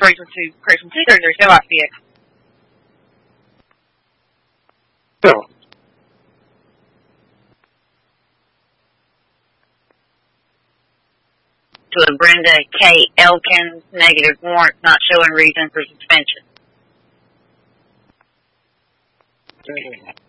person 2, there's no ICX. No. To a Brenda K. Elkins, negative warrant, not showing reason for suspension.